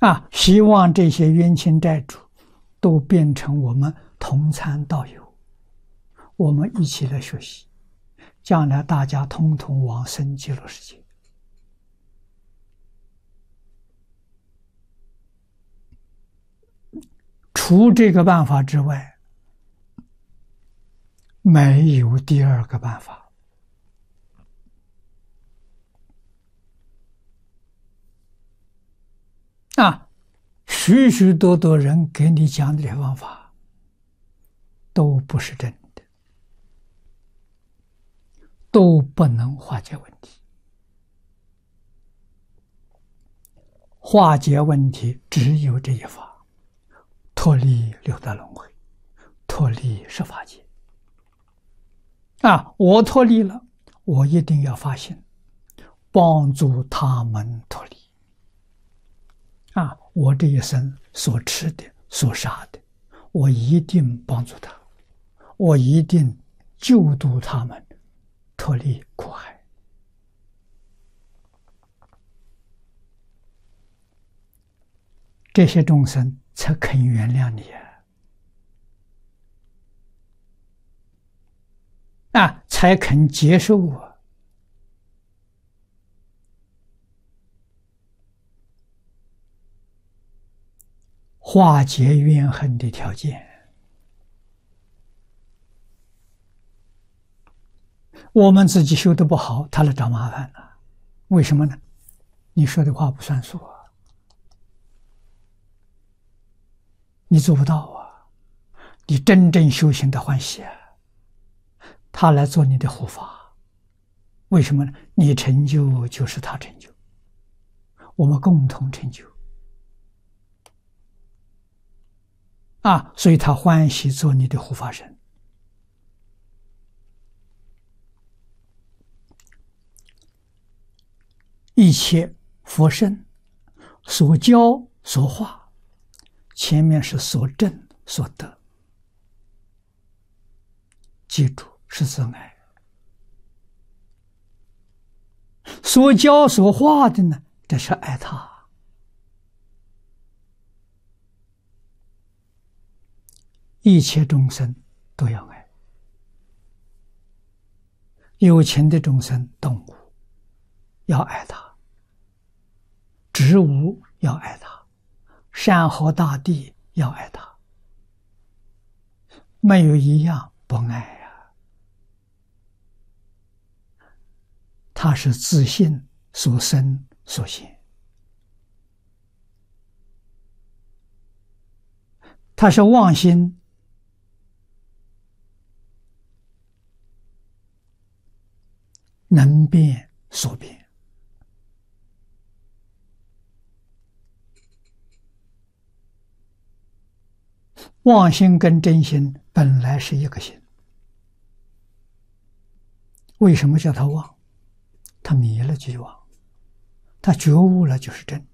希望这些冤亲债主都变成我们同参道友，我们一起来学习，将来大家通通往生极乐世界。除这个办法之外，没有第二个办法。许许多多人给你讲的这些方法都不是真的，都不能化解问题。化解问题只有这一法，脱离六道轮回，脱离十法界。我脱离了，我一定要发心，帮助他们脱离。我这一生所吃的、所杀的，我一定帮助他，我一定救度他们脱离苦海。这些众生才肯原谅你才肯接受我。化解怨恨的条件，我们自己修得不好，他来找麻烦了。为什么呢？你说的话不算数你做不到你真正修行的欢喜他来做你的护法。为什么呢？你成就就是他成就，我们共同成就所以他欢喜做你的护法神。一切佛圣所教所化，前面是所证所得，记住是自爱。所教所化的呢，这是爱他。一切众生都要爱，有情的众生、动物要爱他，植物要爱他，山河大地要爱他，没有一样不爱他是自性所生所现，他是妄心能变所变。妄心跟真心本来是一个心，为什么叫他妄？他迷了就是妄，他觉悟了就是真。